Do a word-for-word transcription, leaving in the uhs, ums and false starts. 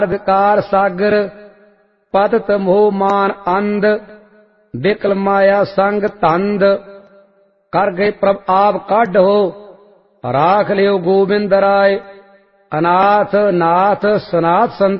विकार सागर पतत मोह मान अंध बिकल माया संग तंद कर गए प्रभ आप काढ़ो राख लियो गोविंद राय अनाथ नाथ सनाथ संत